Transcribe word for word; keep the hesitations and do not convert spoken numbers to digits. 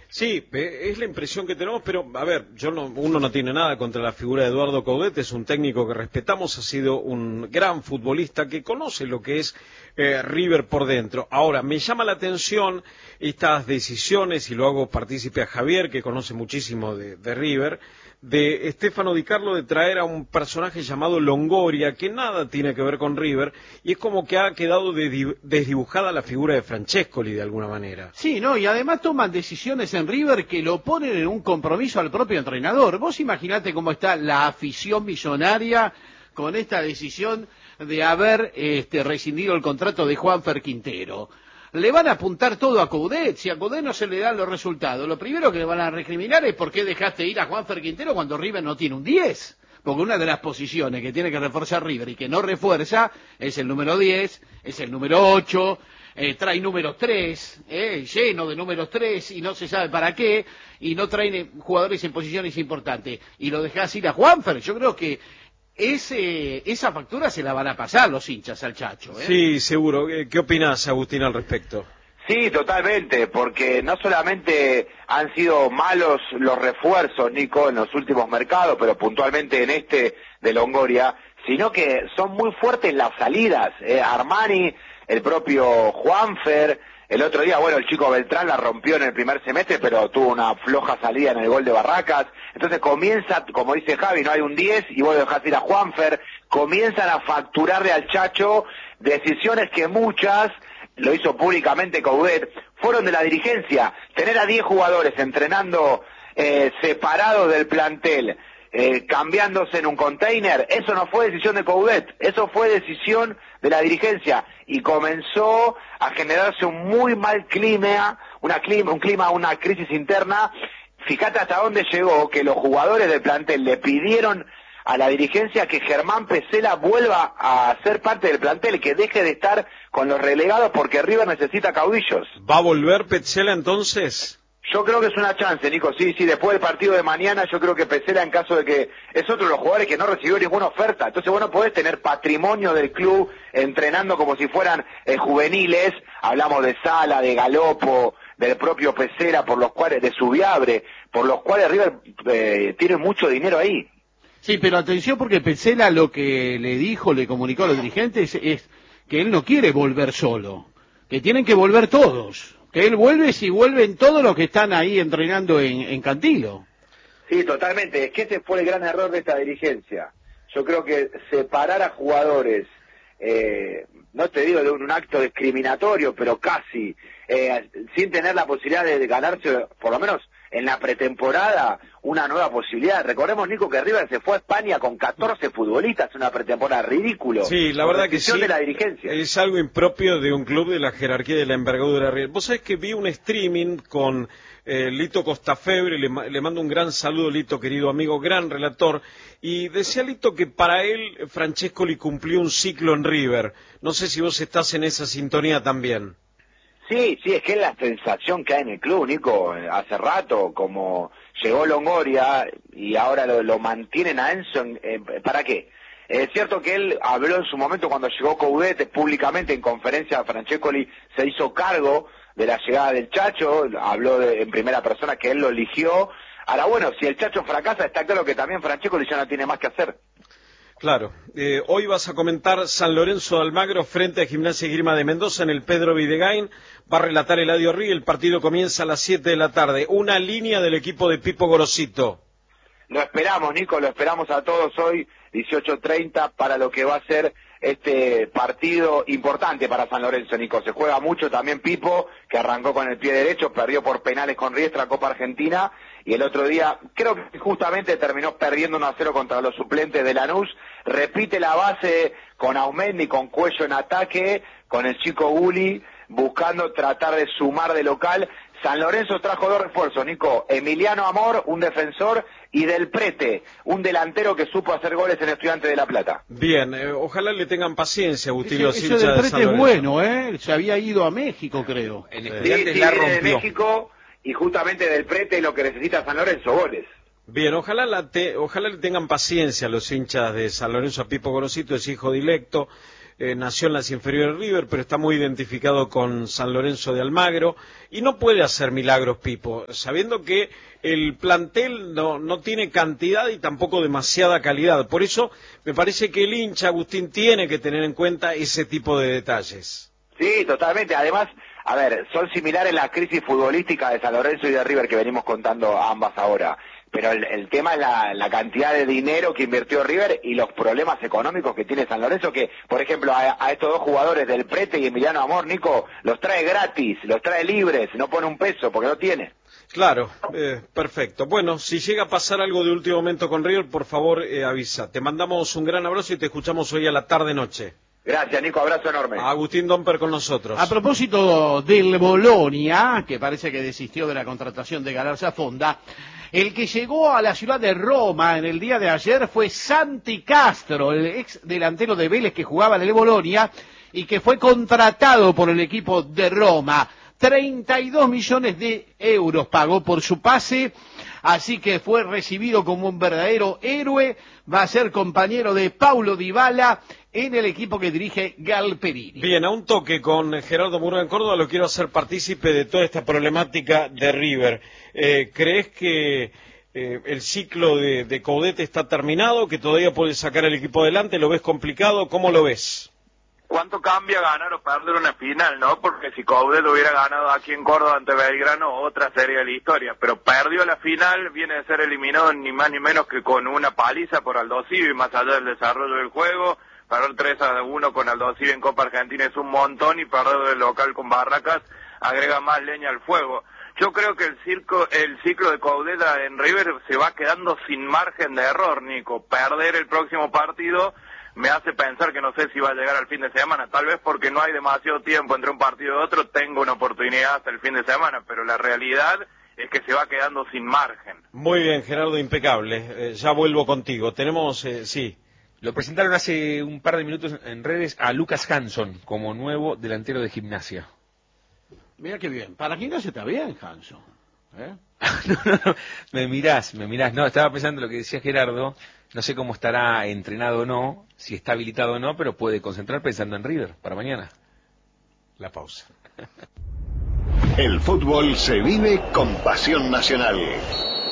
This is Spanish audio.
Sí, es la impresión que tenemos, pero a ver, yo no, uno no tiene nada contra la figura de Eduardo Coudet, es un técnico que respetamos, ha sido un gran futbolista que conoce lo que es eh, River por dentro. Ahora, me llama la atención estas decisiones, y lo hago partícipe a Javier, que conoce muchísimo de, de River, de Stefano Di Carlo de traer a un personaje llamado Longoria, que nada tiene que ver con River, y es como que ha quedado desdibujada la figura de Francescoli de alguna manera. Sí, no, y además toman decisiones en River que lo ponen en un compromiso al propio entrenador. Vos imaginate cómo está la afición millonaria con esta decisión de haber este, rescindido el contrato de Juanfer Quintero. Le van a apuntar todo a Coudet, si a Coudet no se le dan los resultados, lo primero que le van a recriminar es por qué dejaste ir a Juanfer Quintero cuando River no tiene un diez, porque una de las posiciones que tiene que reforzar River y que no refuerza es el número diez, es el número ocho, eh, trae números tres, eh, lleno de números tres y no se sabe para qué, y no trae jugadores en posiciones importantes, y lo dejás ir a Juanfer. Yo creo que Ese, esa factura se la van a pasar los hinchas al Chacho, ¿eh? Sí, seguro. ¿Qué opinás, Agustín, al respecto? Sí, totalmente, porque no solamente han sido malos los refuerzos, Nico, en los últimos mercados, pero puntualmente en este de Longoria, sino que son muy fuertes las salidas. Eh, Armani, el propio Juanfer, el otro día, bueno, el chico Beltrán la rompió en el primer semestre, pero tuvo una floja salida en el gol de Barracas. Entonces comienza, como dice Javi, no hay un diez y vos lo dejás ir a Juanfer. Comienzan a facturarle al Chacho decisiones que muchas, lo hizo públicamente Coudet, fueron de la dirigencia. Tener a diez jugadores entrenando eh, separados del plantel, eh, cambiándose en un container, eso no fue decisión de Coudet, eso fue decisión de la dirigencia, y comenzó a generarse un muy mal clima, una clima, un clima, una crisis interna. Fíjate hasta dónde llegó, que los jugadores del plantel le pidieron a la dirigencia que Germán Pesela vuelva a ser parte del plantel, que deje de estar con los relegados porque River necesita caudillos. ¿Va a volver Pesela entonces? Yo creo que es una chance, Nico, sí, sí, después del partido de mañana yo creo que Pesela, en caso de que es otro de los jugadores que no recibió ninguna oferta, entonces vos no podés tener patrimonio del club entrenando como si fueran eh, juveniles, hablamos de Sala, de Galopo, del propio Pesela, por los cuales, de Subiabre, por los cuales River eh, tiene mucho dinero ahí. Sí, pero atención, porque Pesela lo que le dijo, le comunicó a los dirigentes es que él no quiere volver solo, que tienen que volver todos. Que él vuelve si vuelven todos los que están ahí entrenando en, en Cantilo. Sí, totalmente. Es que ese fue el gran error de esta dirigencia. Yo creo que separar a jugadores, eh, no te digo de un, un acto discriminatorio, pero casi, eh, sin tener la posibilidad de ganarse, por lo menos en la pretemporada, una nueva posibilidad. Recordemos, Nico, que River se fue a España con catorce futbolistas, una pretemporada ridículo. Sí, la verdad que sí, de la dirigencia. Es algo impropio de un club de la jerarquía de la envergadura de River. Vos sabés que vi un streaming con eh, Lito Costafebre, le, le mando un gran saludo, Lito, querido amigo, gran relator, y decía Lito que para él Francescoli cumplió un ciclo en River. No sé si vos estás en esa sintonía también. Sí, sí, es que es la sensación que hay en el club, Nico, hace rato, como llegó Longoria y ahora lo, lo mantienen a Enzo, eh, ¿para qué? Es cierto que él habló en su momento cuando llegó Coudet públicamente en conferencia, Francescoli se hizo cargo de la llegada del Chacho, habló de, en primera persona que él lo eligió. Ahora bueno, si el Chacho fracasa, está claro que también Francescoli ya no tiene más que hacer. Claro. Eh, hoy vas a comentar San Lorenzo de Almagro frente a Gimnasia y Esgrima de Mendoza en el Pedro Videgain. Va a relatar Eladio Rí. El partido comienza a las siete de la tarde. Una línea del equipo de Pipo Gorosito. Lo esperamos, Nico, lo esperamos a todos hoy, dieciocho treinta, para lo que va a ser este partido importante para San Lorenzo, Nico. Se juega mucho también Pipo, que arrancó con el pie derecho, perdió por penales con Riestra, Copa Argentina, y el otro día creo que justamente terminó perdiendo uno a cero contra los suplentes de Lanús. Repite la base con Aumendi, con Cuello en ataque, con el chico Guli, buscando tratar de sumar de local. San Lorenzo trajo dos refuerzos, Nico, Emiliano Amor, un defensor, y Del Prete, un delantero que supo hacer goles en Estudiantes de La Plata. Bien, eh, ojalá le tengan paciencia, Agustín, los Ese, ese hinchas Del de San Prete es Lorenzo. bueno, ¿eh? Se había ido a México, creo. En Estudiantes sí, sí, la rompió. De México, y justamente Del Prete es lo que necesita San Lorenzo, goles. Bien, ojalá, la te, ojalá le tengan paciencia a los hinchas de San Lorenzo. A Pipo Gorosito es hijo directo. eh, nació en las inferiores de River, pero está muy identificado con San Lorenzo de Almagro, y no puede hacer milagros, Pipo, sabiendo que el plantel no, no tiene cantidad y tampoco demasiada calidad. Por eso me parece que el hincha, Agustín, tiene que tener en cuenta ese tipo de detalles. Sí, totalmente. Además, a ver, son similares las crisis futbolísticas de San Lorenzo y de River que venimos contando ambas ahora. Pero el, el tema es la, la cantidad de dinero que invirtió River y los problemas económicos que tiene San Lorenzo, que, por ejemplo, a, a estos dos jugadores del Prete y Emiliano Amor, Nico, los trae gratis, los trae libres, no pone un peso porque no tiene. Claro, eh, perfecto. Bueno, si llega a pasar algo de último momento con River, por favor, eh, avisa. Te mandamos un gran abrazo y te escuchamos hoy a la tarde-noche. Gracias, Nico, abrazo enorme. Agustín Domper con nosotros. A propósito del Bolonia, que parece que desistió de la contratación de Galarza Fonda, el que llegó a la ciudad de Roma en el día de ayer fue Santi Castro, el ex delantero de Vélez que jugaba en el Bolonia y que fue contratado por el equipo de Roma. treinta y dos millones de euros pagó por su pase, así que fue recibido como un verdadero héroe. Va a ser compañero de Paulo Dybala en el equipo que dirige Galperini. Bien, a un toque con Gerardo Murga en Córdoba lo quiero hacer partícipe de toda esta problemática de River. Eh, ¿Crees que eh, el ciclo de, de Coudet está terminado, que todavía puede sacar el equipo adelante? ¿Lo ves complicado? ¿Cómo lo ves? ¿Cuánto cambia ganar o perder una final, no? Porque si Coudet hubiera ganado aquí en Córdoba ante Belgrano, otra sería la historia. Pero perdió la final, viene de ser eliminado ni más ni menos que con una paliza por Aldosivi, más allá del desarrollo del juego. Perder tres a uno con Aldosivi en Copa Argentina es un montón, y perder del local con Barracas agrega más leña al fuego. Yo creo que el, circo, el ciclo de Coudet en River se va quedando sin margen de error, Nico. Perder el próximo partido me hace pensar que no sé si va a llegar al fin de semana, tal vez porque no hay demasiado tiempo entre un partido y otro, tengo una oportunidad hasta el fin de semana, pero la realidad es que se va quedando sin margen. Muy bien, Gerardo, impecable. Eh, ya vuelvo contigo. Tenemos, eh, sí. Lo presentaron hace un par de minutos en redes a Lucas Hanson como nuevo delantero de Gimnasia. Mira qué bien. Para Gimnasia está bien, Hanson. ¿Eh? no, no, no. Me mirás, me mirás. No, estaba pensando lo que decía Gerardo. No sé cómo estará entrenado o no, si está habilitado o no, pero puede concentrar pensando en River para mañana. La pausa. El fútbol se vive con pasión nacional.